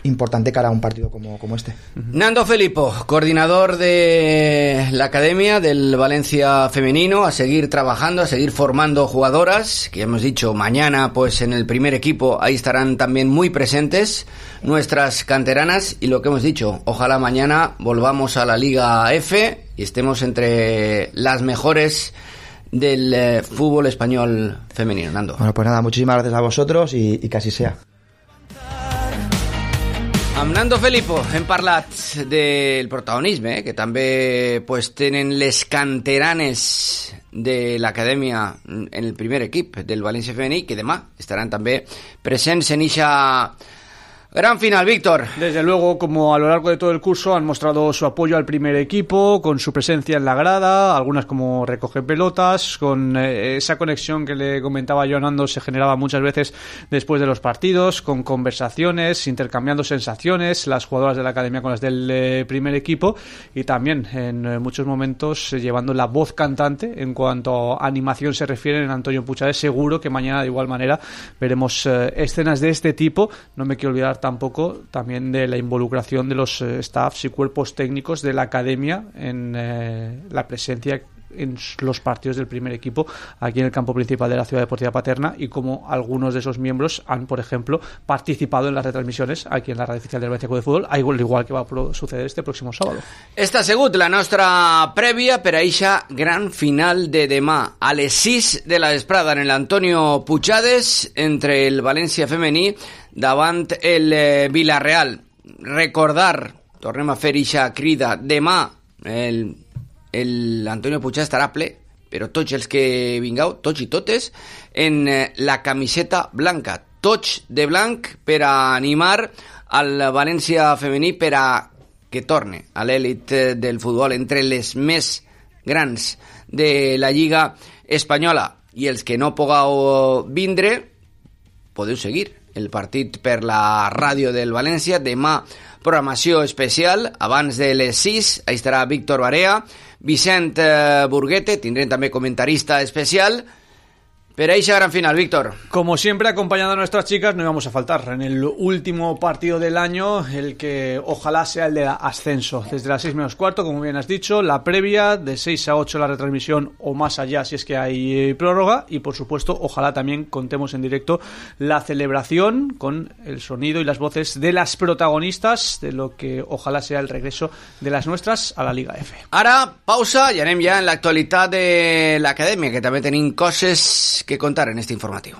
importante cara a un partido como este. Nando Felipo, coordinador de la academia del Valencia femenino, a seguir trabajando, a seguir formando jugadoras, que hemos dicho mañana pues en el primer equipo ahí estarán también muy presentes nuestras canteranas, y lo que hemos dicho, ojalá mañana volvamos a la Liga F y estemos entre las mejores del fútbol español femenino. Nando. Bueno, pues nada, muchísimas gracias a vosotros y que así sea. Amb Nando Felipo hem parlat del protagonisme que també pues, tenen les canteranes de l'acadèmia en el primer equip del València femení, que demà estaran també presents en eixa gran final, Víctor. Desde luego, como a lo largo de todo el curso han mostrado su apoyo al primer equipo, con su presencia en la grada, algunas como recoger pelotas, con esa conexión que le comentaba yo a Nando se generaba muchas veces después de los partidos, con conversaciones, intercambiando sensaciones, las jugadoras de la academia con las del primer equipo, y también en muchos momentos llevando la voz cantante en cuanto a animación se refiere en Antonio Puchades. Seguro que mañana de igual manera veremos escenas de este tipo. No me quiero olvidar tampoco también de la involucración de los staffs y cuerpos técnicos de la academia en la presencia en los partidos del primer equipo aquí en el campo principal de la Ciudad Deportiva Paterna, y como algunos de esos miembros han, por ejemplo, participado en las retransmisiones aquí en la radio oficial del València Club de Fútbol, al igual que va a suceder este próximo sábado. Esta ha sigut la nostra prèvia per a eixa gran final de demà a les 6 de la vesprada en l'Antonio Puchades entre el València femení davant el Villarreal. Recordar, tornem a fer eixa crida, demà l'Antonio Puchades estarà ple, però tots els que vingueu, tots i totes, en la camiseta blanca, tots de blanc, per a animar al València femení per a que torne a l'èlit del futbol entre les més grans de la Lliga Espanyola. I els que no pugueu vindre, podeu seguir el partit per la ràdio del València. Demà programació especial, abans de les 6, ahí estarà Víctor Barea, Vicent Burguete, tindrem també comentarista especial. Pero ahí se gran final, Víctor. Como siempre, acompañando a nuestras chicas, no íbamos a faltar en el último partido del año, el que ojalá sea el de ascenso. Desde las 6 menos cuarto, como bien has dicho, la previa, de 6 a 8 la retransmisión o más allá si es que hay prórroga, y por supuesto, ojalá también contemos en directo la celebración con el sonido y las voces de las protagonistas de lo que ojalá sea el regreso de las nuestras a la Liga F. Ara, pausa, i anem ja en l'actualitat de l'acadèmia, que també tenim coses que contar en este informativo.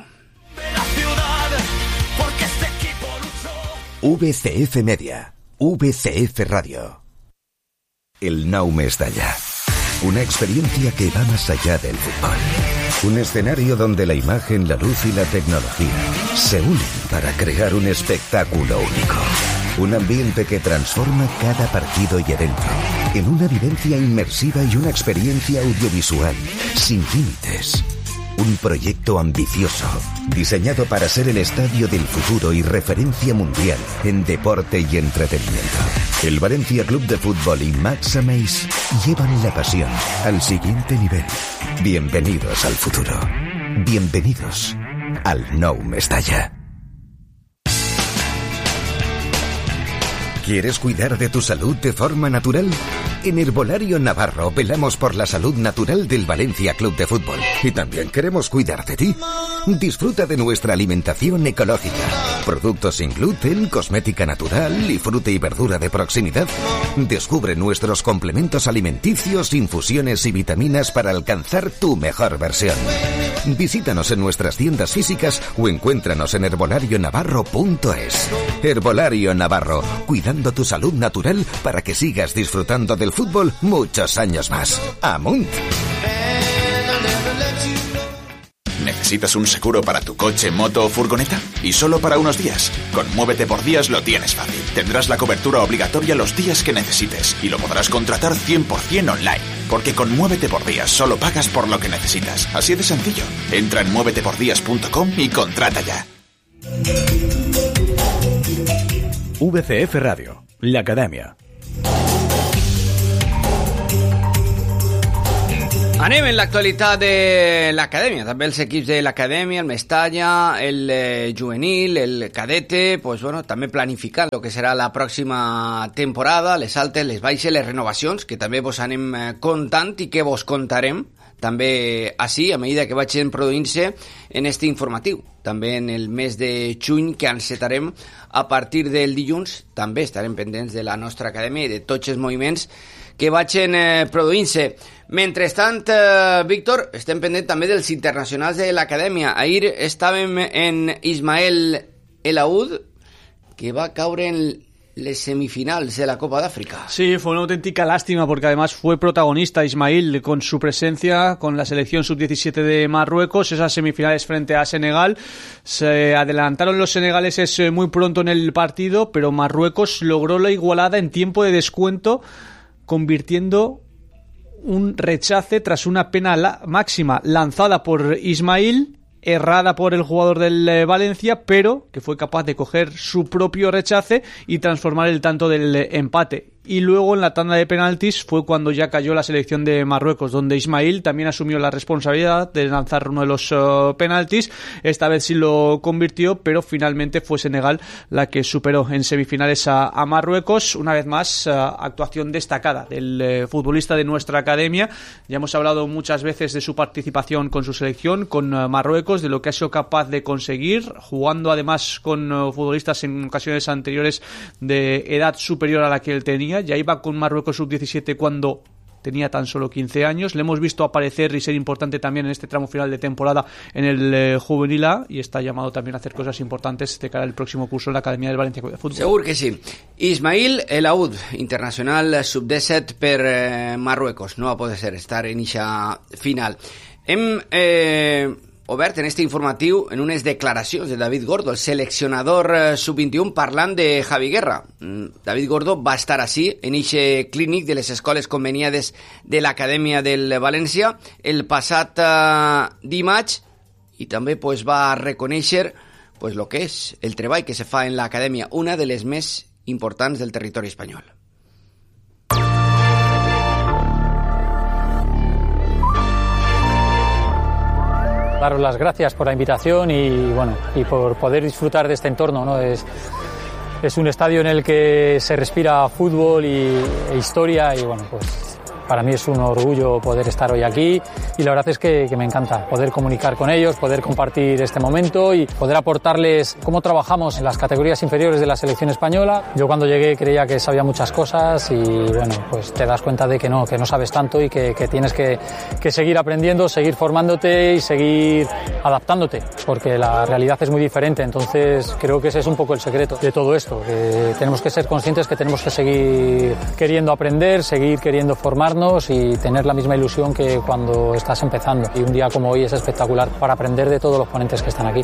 VCF Media, VCF Radio. El Nou Mestalla. Una experiencia que va más allá del fútbol. Un escenario donde la imagen, la luz y la tecnología se unen para crear un espectáculo único. Un ambiente que transforma cada partido y evento en una vivencia inmersiva y una experiencia audiovisual sin límites. Un proyecto ambicioso, diseñado para ser el estadio del futuro y referencia mundial en deporte y entretenimiento. El València Club de Fútbol y Max Ameis llevan la pasión al siguiente nivel. Bienvenidos al futuro. Bienvenidos al Nou Mestalla. ¿Quieres cuidar de tu salud de forma natural? En Herbolario Navarro velamos por la salud natural del València Club de Fútbol. Y también queremos cuidar de ti. Disfruta de nuestra alimentación ecológica. Productos sin gluten, cosmética natural y fruta y verdura de proximidad. Descubre nuestros complementos alimenticios, infusiones y vitaminas para alcanzar tu mejor versión. Visítanos en nuestras tiendas físicas o encuéntranos en herbolarionavarro.es. Herbolario Navarro, cuidando tu salud natural para que sigas disfrutando del fútbol muchos años más. ¡Amunt! ¿Necesitas un seguro para tu coche, moto o furgoneta? Y solo para unos días. Con Muévete por Días lo tienes fácil. Tendrás la cobertura obligatoria los días que necesites y lo podrás contratar 100% online. Porque con Muévete por Días solo pagas por lo que necesitas. Así de sencillo. Entra en muévetepordías.com y contrata ya. VCF Radio, la academia. Anem en l'actualitat de l'acadèmia, també els equips de l'acadèmia, el Mestalla, el juvenil, el cadete, pues bueno, també planificant el que serà la pròxima temporada, les altes, les baixes, les renovacions, que també vos anem contant i que vos contarem també així, a mesura que vagin produint-se en este informatiu. També en el mes de juny, que encetarem a partir del dilluns, també estarem pendents de la nostra acadèmia i de tots els moviments que vagin produint-se. Mentrestant, Víctor, estem pendents també dels internacionals de l'acadèmia. Ahir estàvem en Ismael El Aoud, que va caure en les semifinals de la Copa d'África. Sí, fue una auténtica lástima porque además fue protagonista Ismail con su presencia con la selección sub-17 de Marruecos, esas semifinales frente a Senegal. Se adelantaron los senegaleses muy pronto en el partido, pero Marruecos logró la igualada en tiempo de descuento, convirtiendo un rechace tras una pena máxima lanzada por Ismail, errada por el jugador del Valencia, pero que fue capaz de coger su propio rechace y transformar el tanto del empate. Y luego en la tanda de penaltis fue cuando ya cayó la selección de Marruecos, donde Ismail también asumió la responsabilidad de lanzar uno de los penaltis. Esta vez sí lo convirtió, pero finalmente fue Senegal la que superó en semifinales a Marruecos. Una vez más, actuación destacada del futbolista de nuestra academia. Ya hemos hablado muchas veces de su participación con su selección, con Marruecos, de lo que ha sido capaz de conseguir, jugando además con futbolistas en ocasiones anteriores de edad superior a la que él tenía. Ya iba con Marruecos sub-17 cuando tenía tan solo 15 años. Le hemos visto aparecer y ser importante también en este tramo final de temporada en el juvenil A, y está llamado también a hacer cosas importantes de cara al próximo curso en la Academia del Valencia Club de Fútbol. Segur que sí. Ismail El Aoud, internacional sub-17 per Marruecos. No va poder ser estar en eixa final. Hem obert en este informatiu en unes declaracions de David Gordo, el seleccionador sub-21, parlant de Javi Guerra. David Gordo va estar així en eixe clínic de les escoles conveniades de l'Acadèmia del València el passat dimarts, i també pues, va reconèixer pues, lo que és el treball que se fa en l'Acadèmia, una de les més importants del territori espanyol. Daros las gracias por la invitación y bueno, y por poder disfrutar de este entorno, ¿no? Es un estadio en el que se respira fútbol e historia, y bueno, pues para mí es un orgullo poder estar hoy aquí, y la verdad es que me encanta poder comunicar con ellos, poder compartir este momento y poder aportarles cómo trabajamos en las categorías inferiores de la selección española. Yo cuando llegué creía que sabía muchas cosas, y bueno, pues te das cuenta de que no sabes tanto, y que tienes que seguir aprendiendo, seguir formándote y seguir adaptándote, porque la realidad es muy diferente. Entonces creo que ese es un poco el secreto de todo esto, que tenemos que ser conscientes que tenemos que seguir queriendo aprender, seguir queriendo formarnos y tener la misma ilusión que cuando estás empezando. Y un día como hoy es espectacular para aprender de todos los ponentes que están aquí.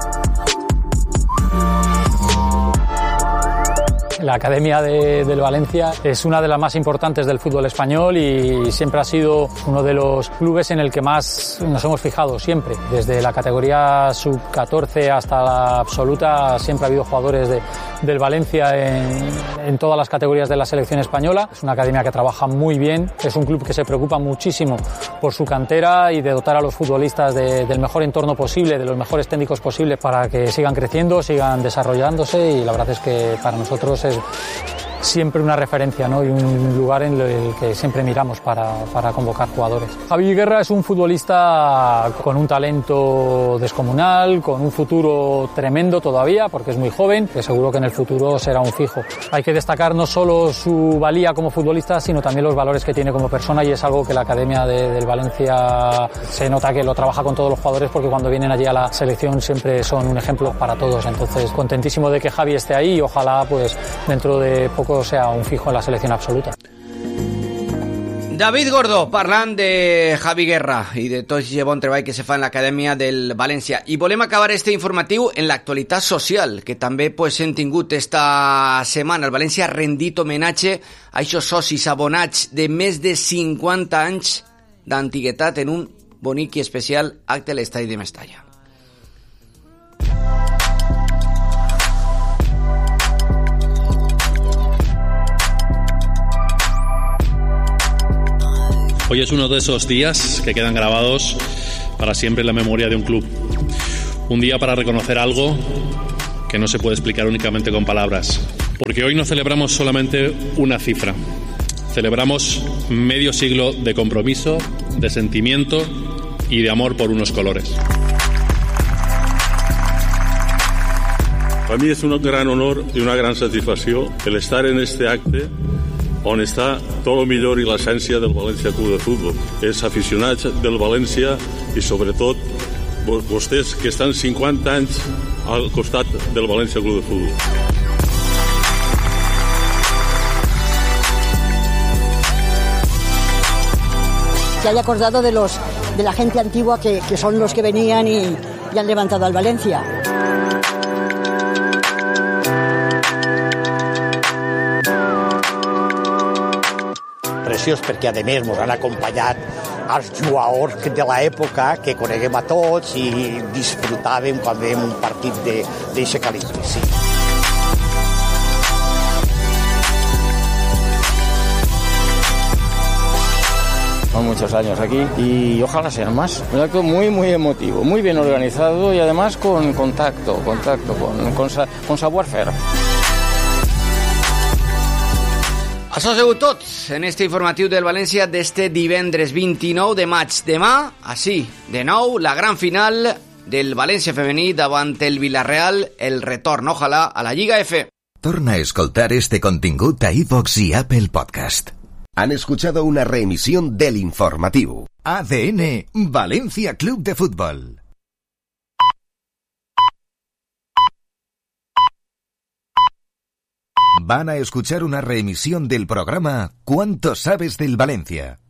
La Academia del Valencia es una de las más importantes del fútbol español, y siempre ha sido uno de los clubes en el que más nos hemos fijado siempre. Desde la categoría sub-14 hasta la absoluta siempre ha habido jugadores del Valencia en todas las categorías de la selección española. Es una academia que trabaja muy bien, es un club que se preocupa muchísimo por su cantera y de dotar a los futbolistas del mejor entorno posible, de los mejores técnicos posibles, para que sigan creciendo, sigan desarrollándose, y la verdad es que para nosotros es siempre una referencia, ¿no? Y un lugar en el que siempre miramos para convocar jugadores. Javi Guerra es un futbolista con un talento descomunal, con un futuro tremendo todavía, porque es muy joven, que seguro que en el futuro será un fijo. Hay que destacar no solo su valía como futbolista, sino también los valores que tiene como persona, y es algo que la Academia del Valencia se nota que lo trabaja con todos los jugadores, porque cuando vienen allí a la selección siempre son un ejemplo para todos. Entonces, contentísimo de que Javi esté ahí, y ojalá pues dentro de poco sea un fijo en la selección absoluta. David Gordo, parlant de Javi Guerra i de tot aquest bon treball que se fa en l'Acadèmia del València. I volem acabar este informatiu en l'actualitat social, que també pues, hem tingut esta setmana. El València ha rendit homenatge a aquests socis abonats de més de 50 anys d'antiguitat en un bonic i especial acte a l'estadi de Mestalla. Hoy es uno de esos días que quedan grabados para siempre en la memoria de un club. Un día para reconocer algo que no se puede explicar únicamente con palabras. Porque hoy no celebramos solamente una cifra. Celebramos medio siglo de compromiso, de sentimiento y de amor por unos colores. Per mi és un gran honor i una gran satisfacció el estar en este acte on està tot el millor i l'essència del València Club de Futbol. Els aficionats del València i sobretot vostès que estan 50 anys al costat del València Club de Futbol. Se haya acordado de la gente antigua que son los que venían y han levantado al Valencia. Preciós perquè a més ens han acompanyat els jugadors de l'època que coneguem a tots i disfrutàvem quan veiem un partit d'aquest calibre. Sí. Son muchos años aquí y ojalá sean más. Un acto muy, muy emotivo, muy bien organizado y además con contacto, con savoir-faire. Això ha sigut tot en este informatiu del València d'este divendres 29 de maig. Demà, així, de nou, la gran final del València femení davant el Villarreal, el retorn, ojalà, a la Lliga F. Torna a escoltar este contingut a iVox y Apple Podcast. Han escuchado una reemisión del informativo. ADN Valencia Club de Fútbol. Van a escuchar una reemisión del programa ¿Cuánto sabes del Valencia?